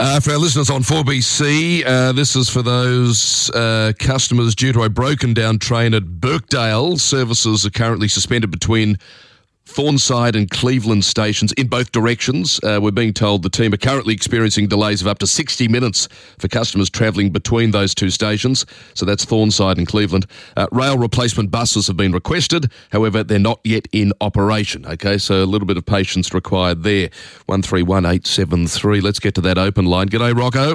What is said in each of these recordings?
For our listeners on 4BC, this is for those customers due to a broken down train at Birkdale. Services are currently suspended between Thornside and Cleveland stations in both directions. We're being told the team are currently experiencing delays of up to 60 minutes for customers travelling between those two stations. So that's Thornside and Cleveland. Rail replacement buses have been requested. However, they're not yet in operation. Okay, so a little bit of patience required there. 131873. Let's get to that open line. G'day, Rocco.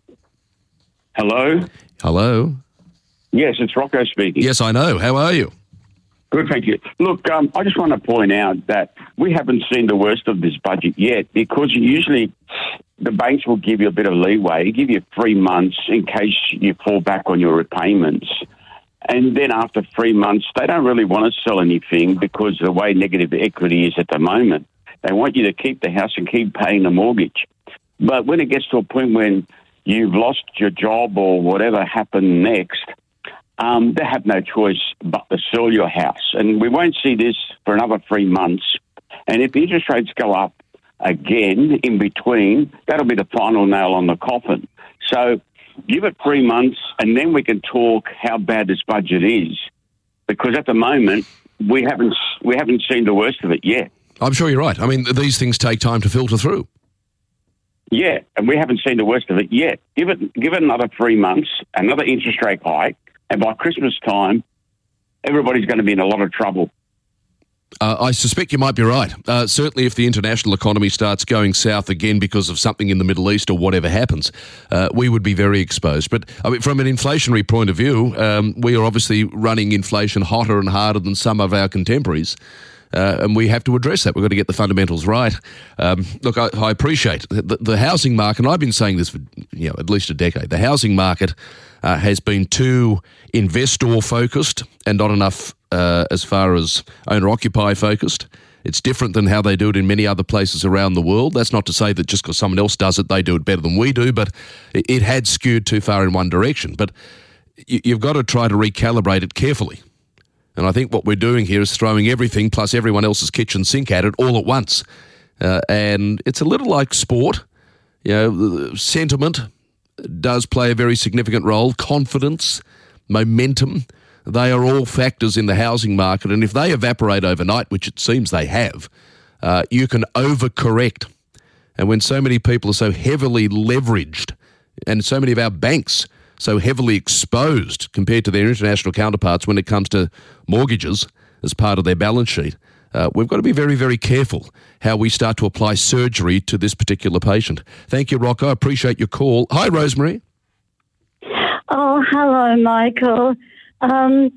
Hello? Hello. Yes, it's Rocco speaking. Yes, I know. How are you? Good, thank you. Look, I just want to point out that we haven't seen the worst of this budget yet, because usually the banks will give you a bit of leeway, give you 3 months in case you fall back on your repayments. And then after 3 months, they don't really want to sell anything because of the way negative equity is at the moment. They want you to keep the house and keep paying the mortgage. But when it gets to a point when you've lost your job or whatever happened next, they have no choice but to sell your house. And we won't see this for another 3 months. And if interest rates go up again in between, that'll be the final nail on the coffin. So give it 3 months and then we can talk how bad this budget is. Because at the moment, we haven't seen the worst of it yet. I'm sure you're right. I mean, these things take time to filter through. Yeah, and we haven't seen the worst of it yet. Give it another 3 months, another interest rate hike, and by Christmas time, everybody's going to be in a lot of trouble. I suspect you might be right. Certainly if the international economy starts going south again because of something in the Middle East or whatever happens, we would be very exposed. But I mean, from an inflationary point of view, we are obviously running inflation hotter and harder than some of our contemporaries. And we have to address that. We've got to get the fundamentals right. Look, I appreciate the housing market, and I've been saying this for at least a decade. The housing market has been too investor-focused and not enough as far as owner-occupier focused. It's different than how they do it in many other places around the world. That's not to say that just because someone else does it, they do it better than we do, but it had skewed too far in one direction. But you've got to try to recalibrate it carefully. And I think what we're doing here is throwing everything plus everyone else's kitchen sink at it all at once. And it's a little like sport. Sentiment does play a very significant role. Confidence, momentum, they are all factors in the housing market. And if they evaporate overnight, which it seems they have, you can overcorrect. And when so many people are so heavily leveraged and so many of our banks so heavily exposed compared to their international counterparts when it comes to mortgages as part of their balance sheet, we've got to be very, very careful how we start to apply surgery to this particular patient. Thank you, Rocco. I appreciate your call. Hi, Rosemary. Oh, hello, Michael. I'm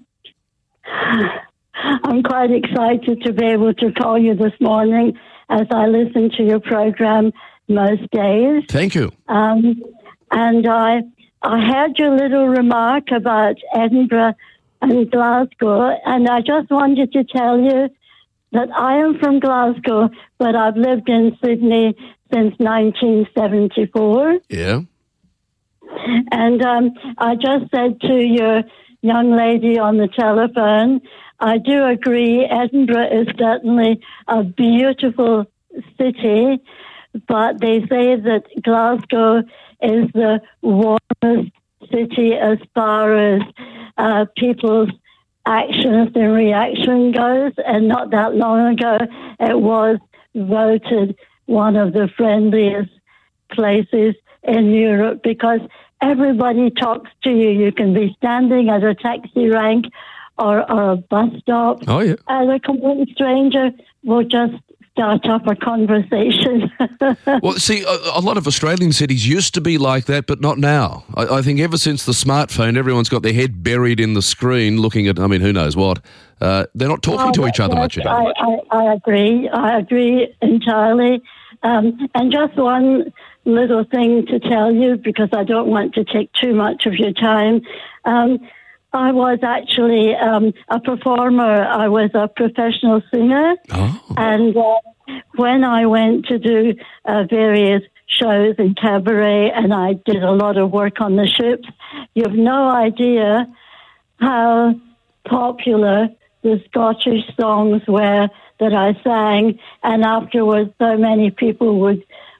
quite excited to be able to call you this morning as I listen to your program most days. Thank you. And I heard your little remark about Edinburgh and Glasgow, and I just wanted to tell you that I am from Glasgow, but I've lived in Sydney since 1974. Yeah. And I just said to your young lady on the telephone, I do agree Edinburgh is certainly a beautiful city, but they say that Glasgow is the warmest city as far as people's actions and reaction goes. And not that long ago, it was voted one of the friendliest places in Europe because everybody talks to you. You can be standing at a taxi rank or a bus stop. Oh, yeah. And a complete stranger will just start up a conversation. Well, see, a lot of Australian cities used to be like that, but not now. I think ever since the smartphone, everyone's got their head buried in the screen looking at, who knows what. They're not talking to each other much anymore. I agree. I agree entirely. And just one little thing to tell you, because I don't want to take too much of your time. I was actually a performer. I was a professional singer. Oh. And when I went to do various shows in cabaret, and I did a lot of work on the ships, you have no idea how popular the Scottish songs were that I sang. And afterwards, so many people would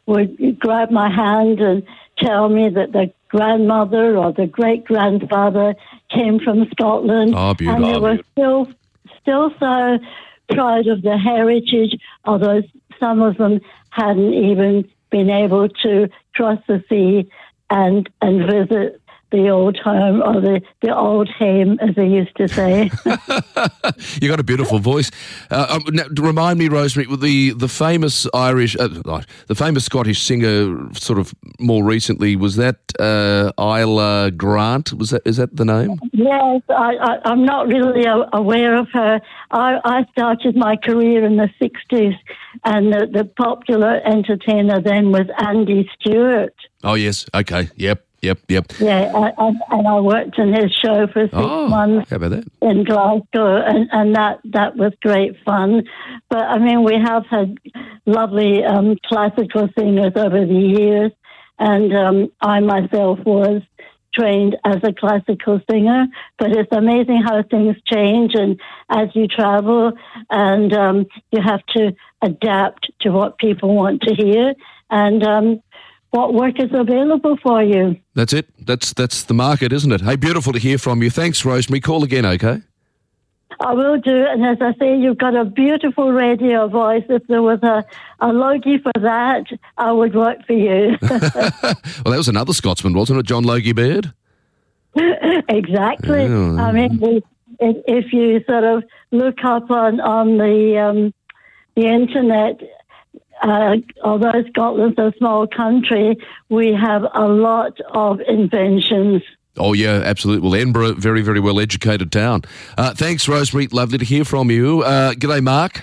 would grab my hand and tell me that the grandmother or the great-grandfather came from Scotland. Oh, beautiful. And they were still so proud of the heritage, although some of them hadn't even been able to cross the sea and visit the old home, or the old hame, as they used to say. You got a beautiful voice. Now, remind me, Rosemary, the famous the famous Scottish singer, sort of more recently, was that Isla Grant? Is that the name? Yes, I'm not really aware of her. I started my career in the 60s, and the popular entertainer then was Andy Stewart. Oh yes, okay, yep. Yeah, and I worked in his show for 6 months. How about that? In Glasgow, and that was great fun. But I mean, we have had lovely classical singers over the years, and I myself was trained as a classical singer. But it's amazing how things change, and as you travel, and you have to adapt to what people want to hear, and what work is available for you. That's it. That's the market, isn't it? Hey, beautiful to hear from you. Thanks, Rosemary. Call again, okay? I will do. And as I say, you've got a beautiful radio voice. If there was a Logie for that, I would work for you. Well, that was another Scotsman, wasn't it? John Logie Baird? Exactly. Oh. I mean, if you sort of look up on the internet, although Scotland's a small country, we have a lot of inventions. Oh, yeah, absolutely. Well, Edinburgh, very, very well-educated town. Thanks, Rosemary. Lovely to hear from you. G'day, Mark.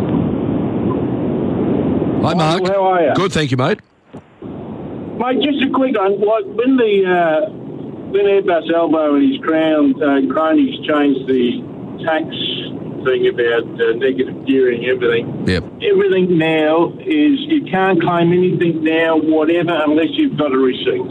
Hi, Mark. How are you? Good, thank you, mate. Mate, just a quick one. When Airbus Elbow and his cronies changed the tax thing about negative gearing, everything. Yep. Everything now is you can't claim anything now, whatever, unless you've got a receipt.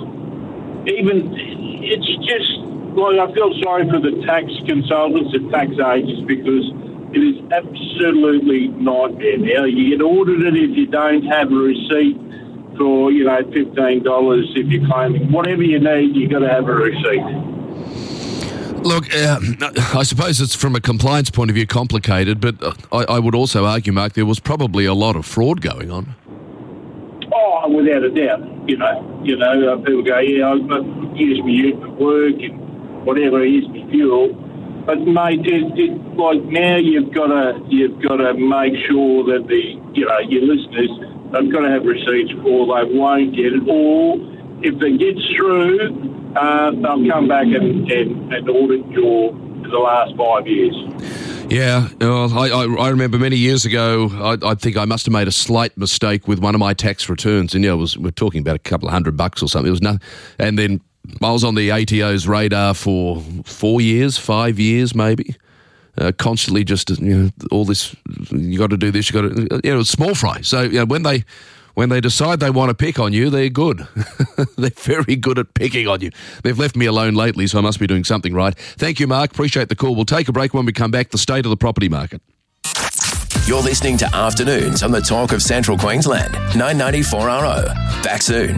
It's just like I feel sorry for the tax consultants and tax agents because it is absolutely nightmare now. You get audited if you don't have a receipt for $15 if you're claiming whatever you need. You got to have a receipt. Look, I suppose it's from a compliance point of view complicated, but I would also argue, Mark, there was probably a lot of fraud going on. Oh, without a doubt. People go, I use my ute for work and whatever, I use my fuel. But mate, like now you've got to make sure that your listeners have got to have receipts or they won't get it. Or if it gets through, they'll come back and audit the last 5 years. Yeah, well, I remember many years ago, I think I must have made a slight mistake with one of my tax returns, and we're talking about a couple of $100 or something. It was nothing, and then I was on the ATO's radar for 5 years maybe. Constantly just all this, you got to do this, you got to, it was small fry. So when they decide they want to pick on you, they're good. They're very good at picking on you. They've left me alone lately, so I must be doing something right. Thank you, Mark. Appreciate the call. We'll take a break. When we come back, the state of the property market. You're listening to Afternoons on the Talk of Central Queensland, 994RO. Back soon.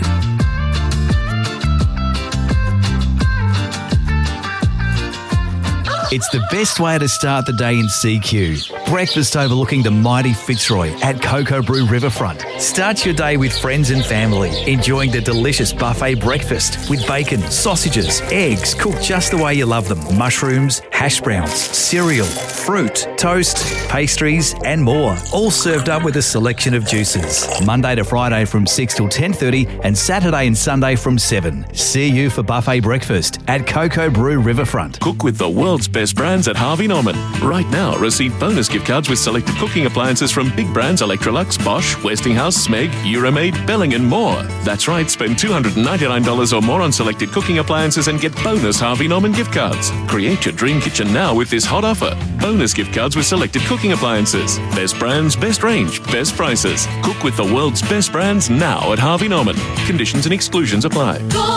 It's the best way to start the day in CQ. Breakfast overlooking the mighty Fitzroy at Cocoa Brew Riverfront. Start your day with friends and family, enjoying the delicious buffet breakfast with bacon, sausages, eggs cooked just the way you love them, mushrooms, hash browns, cereal, fruit, toast, pastries and more. All served up with a selection of juices. Monday to Friday from 6 till 10:30 and Saturday and Sunday from 7. See you for buffet breakfast at Cocoa Brew Riverfront. Cook with the world's best brands at Harvey Norman. Right now, receive bonus gift cards with selected cooking appliances from big brands Electrolux, Bosch, Westinghouse, Smeg, Euromade, Belling and more. That's right, spend $299 or more on selected cooking appliances and get bonus Harvey Norman gift cards. Create your dream kitchen now with this hot offer. Bonus gift cards with selected cooking appliances. Best brands, best range, best prices. Cook with the world's best brands now at Harvey Norman. Conditions and exclusions apply.